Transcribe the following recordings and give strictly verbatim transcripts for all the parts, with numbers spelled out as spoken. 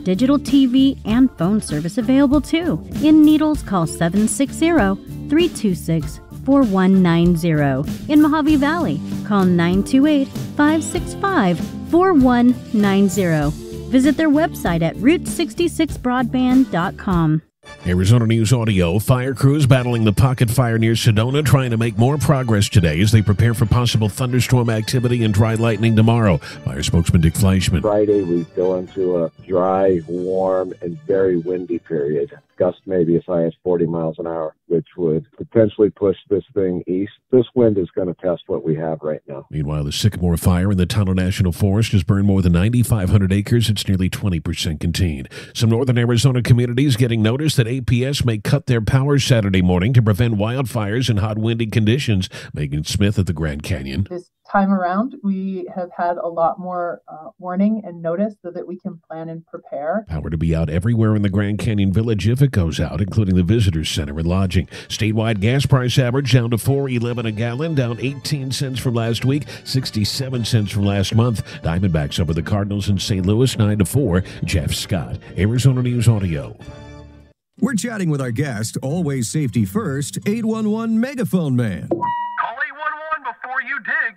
Digital T V and phone service available too. In Needles, call seven six zero, three two six, four one nine zero. In Mojave Valley, call nine two eight, five six five, four one nine zero. Visit their website at route sixty-six broadband dot com. Arizona News Audio. Fire crews battling the pocket fire near Sedona, trying to make more progress today as they prepare for possible thunderstorm activity and dry lightning tomorrow. Fire spokesman Dick Fleischman. Friday, we go into a dry, warm, and very windy period. Gusts maybe as high as forty miles an hour, which would potentially push this thing east. This wind is going to test what we have right now. Meanwhile, the Sycamore Fire in the Tonto National Forest has burned more than nine thousand five hundred acres. It's nearly twenty percent contained. Some northern Arizona communities getting notice that A P S may cut their power Saturday morning to prevent wildfires and hot, windy conditions. Megan Smith at the Grand Canyon. This time around, we have had a lot more uh, warning and notice so that we can plan and prepare. Power to be out everywhere in the Grand Canyon Village if it goes out, including the Visitors Center and lodging. Statewide gas price average down to four eleven a gallon, down eighteen cents from last week, sixty-seven cents from last month. Diamondbacks over the Cardinals in Saint Louis, nine to four. Jeff Scott, Arizona News Audio. We're chatting with our guest, always safety first, eight one one Megaphone Man. Call eight one one before you dig.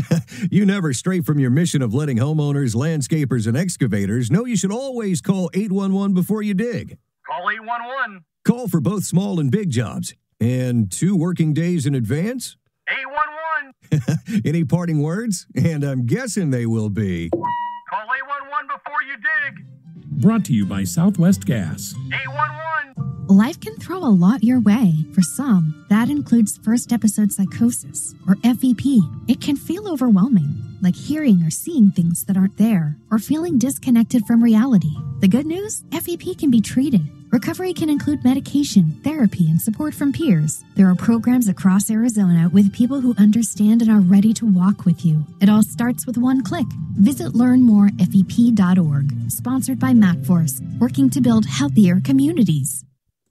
You never stray from your mission of letting homeowners, landscapers, and excavators know you should always call eight one one before you dig. Call eight one one. Call for both small and big jobs. And two working days in advance? eight one one. Any parting words? And I'm guessing they will be. Call eight one one before you dig. Brought to you by Southwest Gas. eight one one. Life can throw a lot your way. For some, that includes first episode psychosis, or F E P. It can feel overwhelming, like hearing or seeing things that aren't there, or feeling disconnected from reality. The good news? F E P can be treated. Recovery can include medication, therapy, and support from peers. There are programs across Arizona with people who understand and are ready to walk with you. It all starts with one click. Visit learn more F E P dot org. Sponsored by MacForce, working to build healthier communities.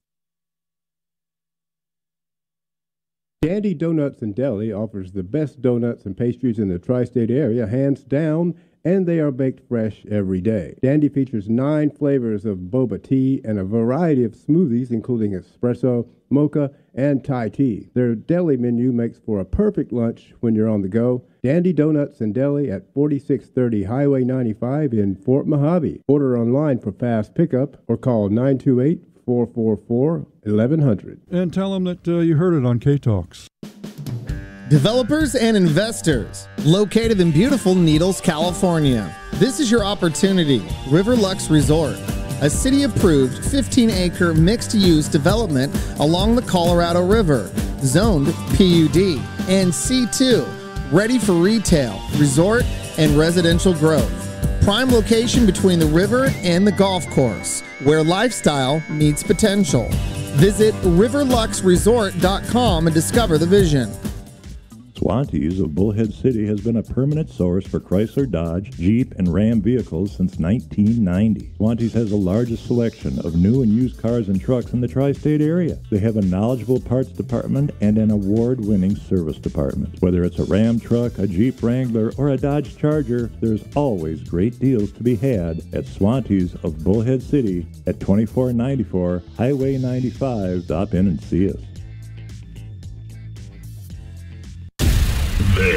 Dandy Donuts and Deli offers the best donuts and pastries in the tri-state area, hands down, and they are baked fresh every day. Dandy features nine flavors of boba tea and a variety of smoothies, including espresso, mocha, and Thai tea. Their deli menu makes for a perfect lunch when you're on the go. Dandy Donuts and Deli at forty-six thirty Highway ninety-five in Fort Mojave. Order online for fast pickup or call nine two eight, four four four, eleven hundred. And tell them that uh, you heard it on K-Talks. Developers and investors located in beautiful Needles, California. This is your opportunity. Riverlux Resort, a city-approved fifteen acre mixed-use development along the Colorado River, zoned P U D and C two, ready for retail, resort, and residential growth. Prime location between the river and the golf course, where lifestyle meets potential. Visit riverlux resort dot com and discover the vision. Swantees of Bullhead City has been a permanent source for Chrysler, Dodge, Jeep, and Ram vehicles since nineteen ninety. Swantees has the largest selection of new and used cars and trucks in the tri-state area. They have a knowledgeable parts department and an award-winning service department. Whether it's a Ram truck, a Jeep Wrangler, or a Dodge Charger, there's always great deals to be had at Swantees of Bullhead City at twenty-four ninety-four Highway ninety-five. Stop in and see us.